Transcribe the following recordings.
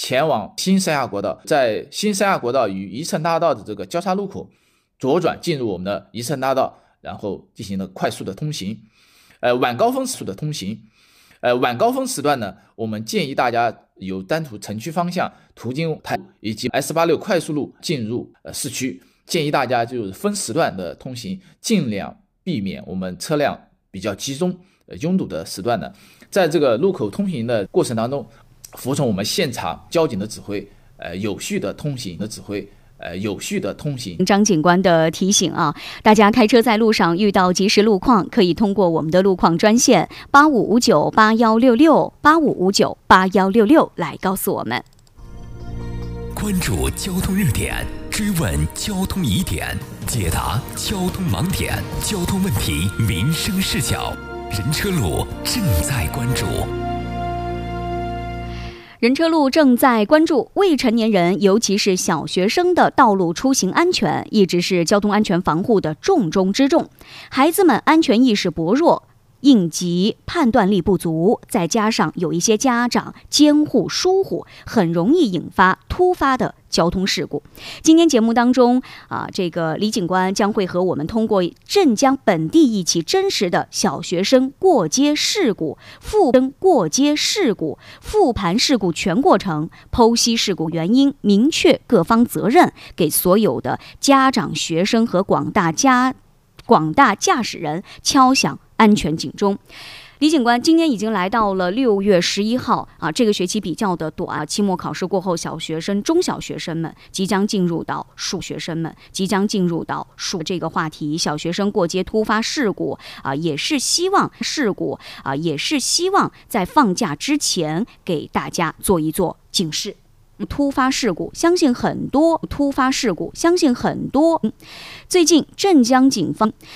前往新三亚国道，在新三亚国道与宜城大道的这个交叉路口左转进入我们的宜城大道，然后进行了快速的通行。晚高峰时的通行，晚高峰时段呢，我们建议大家有单途城区方向途经台以及 S86 快速路进入市区，建议大家就是分时段的通行，尽量避免我们车辆比较集中拥堵的时段呢，在这个路口通行的过程当中，服从我们现场交警的指挥，有序的通行的指挥。有序的通行。 张警官的提醒啊，大家开车在路上遇到即时路况，可以通过我们的路况专线8559816685598166来告诉我们。 关注交通热点，追问交通疑点，解答交通盲点，交通问题民生视角，人车路正在关注。 人车路正在关注未成年人，尤其是小学生的道路出行安全，一直是交通安全防护的重中之重。孩子们安全意识薄弱，应急判断力不足，再加上有一些家长监护疏忽，很容易引发突发的交通事故。今天节目当中这个李警官将会和我们通过镇江本地一起真实的小学生过街事故复盘事故全过程，剖析事故原因，明确各方责任，给所有的家长、学生和广大驾驶人敲响安全警钟。李警官，今天已经来到了6月11号这个学期比较的短期末考试过后，小学生、中小学生们即将进入到数学生们即将进入到数这个话题。小学生过街突发事故也是希望在放假之前给大家做一做警示。突发事故相信很多最近镇江警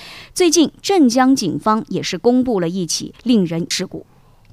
方也是公布了一起令人事故。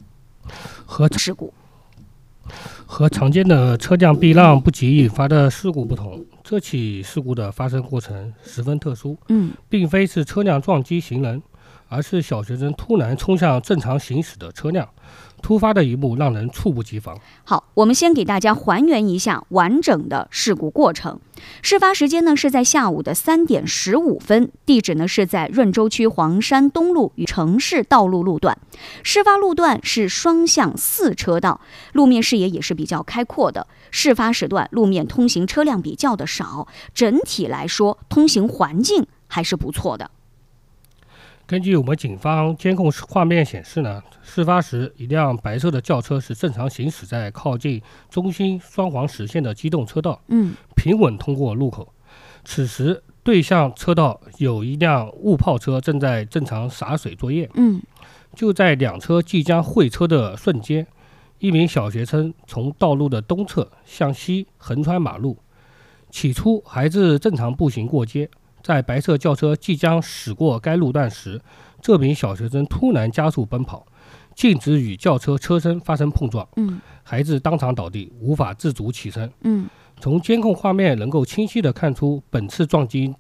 和常见的车辆避让不及引发的事故不同，这起事故的发生过程十分特殊，并非是车辆撞击行人，而是小学生突然冲向正常行驶的车辆，突发的一幕让人猝不及防。 好，我们先给大家还原一下完整的事故过程。事发时间呢是在下午的3点15分，地址呢是在润州区黄山东路与城市道路路段。事发路段是双向4车道，路面视野也是比较开阔的。事发时段路面通行车辆比较的少，整体来说通行环境还是不错的。 根据我们警方监控画面显示呢，事发时一辆白色的轿车是正常行驶在靠近中心双黄实线的机动车道，平稳通过路口。此时对向车道有一辆雾炮车正在正常洒水作业。就在两车即将会车的瞬间，一名小学生从道路的东侧向西横穿马路。起初孩子正常步行过街，在白色轿车即将驶过该路段时，这名小学生突然加速奔跑，径直与轿车车身发生碰撞。孩子当场倒地，无法自主起身。从监控画面能够清晰地看出本次撞击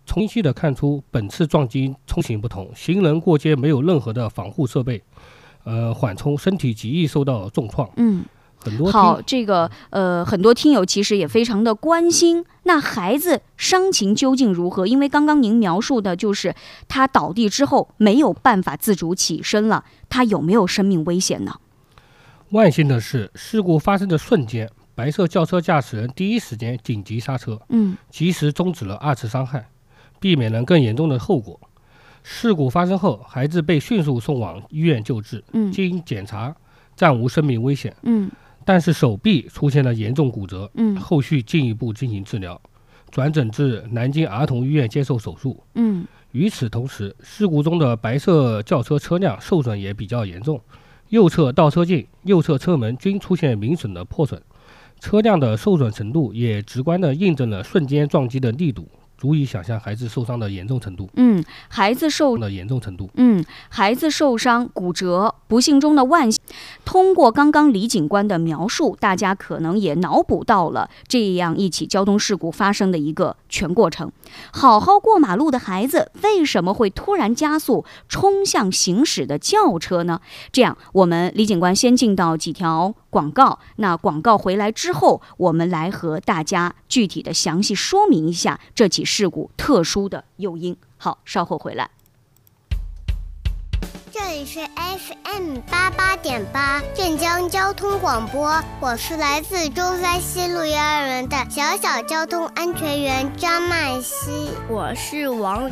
冲行不同，行人过街没有任何的防护设备，缓冲，身体极易受到重创。 好，这个很多听友其实也非常的关心，那孩子伤情究竟如何？因为刚刚您描述的就是他倒地之后没有办法自主起身了，他有没有生命危险呢？ 万幸的是，事故发生的瞬间，白色轿车驾驶人第一时间紧急刹车，及时终止了2次伤害，避免了更严重的后果。事故发生后，孩子被迅速送往医院救治，经检查暂无生命危险。但是手臂出现了严重骨折，后续进一步进行治疗，转诊至南京儿童医院接受手术。与此同时，事故中的白色轿车车辆受损也比较严重，右侧倒车镜、右侧车门均出现明显的破损，车辆的受损程度也直观地印证了瞬间撞击的力度，足以想象孩子受伤的严重程度。孩子受伤、骨折，不幸中的万幸。 通过刚刚李警官的描述，大家可能也脑补到了这样一起交通事故发生的一个全过程。好好过马路的孩子为什么会突然加速冲向行驶的轿车呢？这样，我们李警官先进到几条广告，那广告回来之后，我们来和大家具体的详细说明一下这起事故特殊的诱因。好，稍后回来。 这里是 FM 88.8镇江交通广播，我是来自中山西路幼儿园的小小交通安全员张曼希。 我是王